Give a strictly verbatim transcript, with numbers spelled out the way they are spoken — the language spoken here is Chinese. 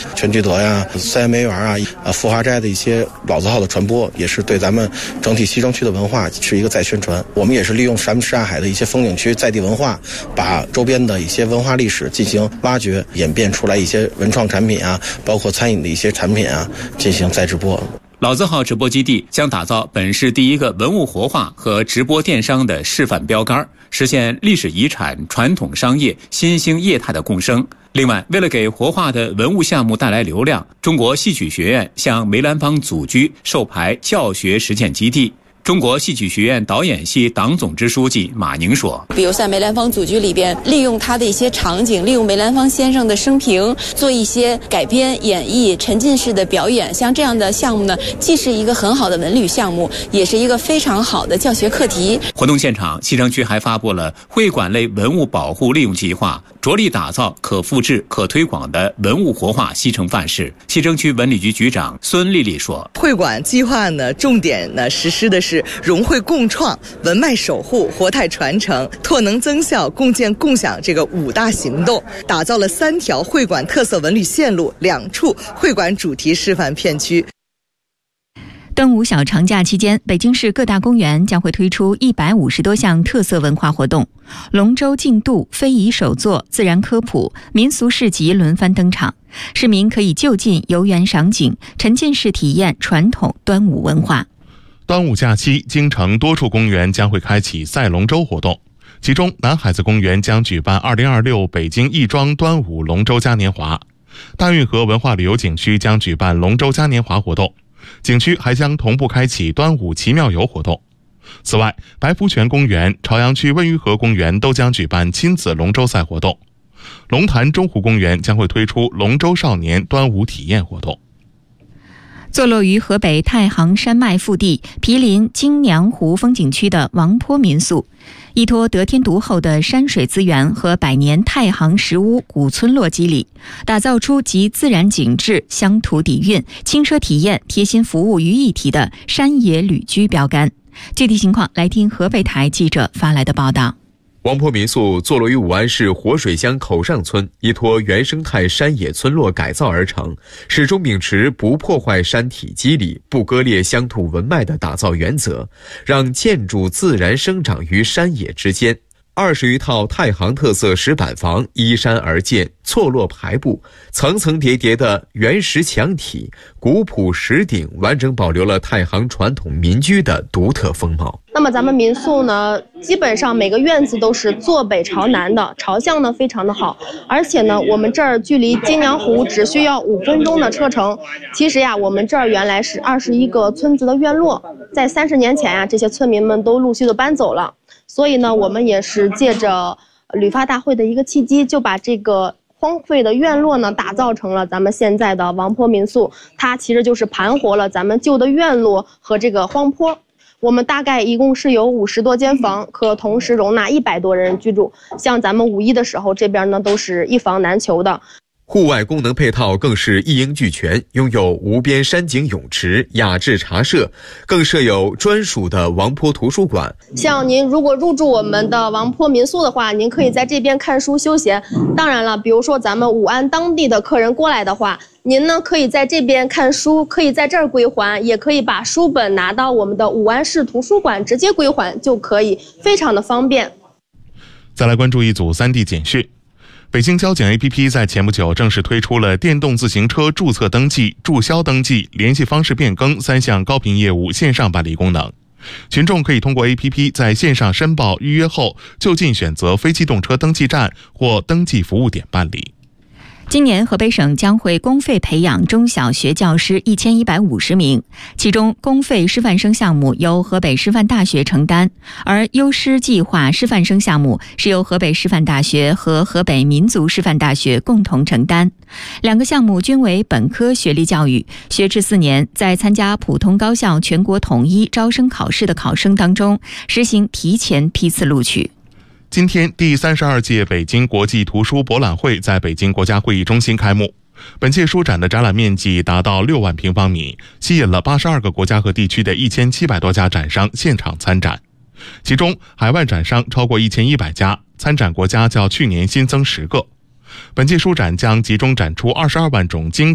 全聚德呀、三元梅园啊、呃富华斋的一些老字号的传播，也是对咱们整体西城区的文化是一个再宣传。我们也是利用咱们什刹海的一些风景区在地文化，把周边的一些文化历史进行挖掘，演变出来一些文创产品啊，包括餐饮的一些产品啊，进行再直播。 老字号直播基地将打造本市第一个文物活化和直播电商的示范标杆，实现历史遗产、传统商业、新兴业态的共生。另外，为了给活化的文物项目带来流量，中国戏曲学院向梅兰芳祖居授牌教学实践基地。中国戏曲学院导演系党总支书记马宁说， 比如在梅兰芳祖居里边，利用他的一些场景，利用梅兰芳先生的生平，做一些改编演绎、沉浸式的表演，像这样的项目呢，既是一个很好的文旅项目，也是一个非常好的教学课题。 活动现场，西城区还发布了会馆类文物保护利用计划，着力打造可复制、可推广的文物活化西城范式。西城区文旅局局长孙丽丽说， 会馆计划呢，重点呢实施的是融会共创、文脉守护、活态传承、拓能增效、共建共享这个五大行动，打造了三条会馆特色文旅线路、两处会馆主题示范片区。 端午小长假期间，北京市各大公园将会推出一百五十多项特色文化活动，龙舟竞渡、非遗手作、自然科普、民俗市集轮番登场，市民可以就近游园赏景，沉浸式体验传统端午文化。 端午假期，京城多处公园将会开启赛龙舟活动，其中南海子公园将举办二零二六北京亦庄端午龙舟嘉年华，大运河文化旅游景区将举办龙舟嘉年华活动，景区还将同步开启端午奇妙游活动。此外，白福泉公园、朝阳区温榆河公园都将举办亲子龙舟赛活动，龙潭中湖公园将会推出龙舟少年端午体验活动。 坐落于河北太行山脉腹地、毗邻京娘湖风景区的王坡民宿，依托得天独厚的山水资源和百年太行石屋古村落肌理，打造出集自然景致、乡土底蕴、轻奢体验、贴心服务于一体的山野旅居标杆。具体情况，来听河北台记者发来的报道。 王坡民宿坐落于武安市活水乡口上村，依托原生态山野村落改造而成，始终秉持不破坏山体肌理、不割裂乡土文脉的打造原则，让建筑自然生长于山野之间。二十余套太行特色石板房依山而建，错落排布，层层叠叠的原石墙体、古朴石顶，完整保留了太行传统民居的独特风貌。 那么咱们民宿呢，基本上每个院子都是坐北朝南的，朝向呢非常的好，而且呢，我们这儿距离京娘湖只需要五分钟的车程。其实呀，我们这儿原来是二十一个村子的院落，在三十年前呀，这些村民们都陆续的搬走了。所以呢，我们也是借着旅发大会的一个契机，就把这个荒废的院落呢，打造成了咱们现在的王坡民宿。它其实就是盘活了咱们旧的院落和这个荒坡。我们大概一共是有五十多间房，可同时容纳一百多人居住。像咱们五一的时候，这边呢都是一房难求的。 户外功能配套更是一应俱全，拥有无边山景泳池、雅致茶社，更设有专属的王坡图书馆。 像您如果入住我们的王坡民宿的话，您可以在这边看书休闲。当然了，比如说咱们武安当地的客人过来的话，您呢可以在这边看书，可以在这儿归还，也可以把书本拿到我们的武安市图书馆直接归还就可以，非常的方便。 再来关注一组 三 D 简讯。北京交警 A P P 在前不久正式推出了电动自行车注册登记、注销登记、联系方式变更三项高频业务线上办理功能。群众可以通过 A P P 在线上申报预约后，就近选择非机动车登记站或登记服务点办理。 今年河北省将会公费培养中小学教师一千一百五十名，其中公费师范生项目由河北师范大学承担，而优师计划师范生项目是由河北师范大学和河北民族师范大学共同承担。两个项目均为本科学历教育，学制四年，在参加普通高校全国统一招生考试的考生当中实行提前批次录取。 今天，第三十二届北京国际图书博览会在北京国家会议中心开幕。本届书展的展览面积达到六万平方米，吸引了八十二个国家和地区的一千七百多家展商现场参展。其中，海外展商超过一千一百家，参展国家较去年新增十个。本届书展将集中展出二十二万种精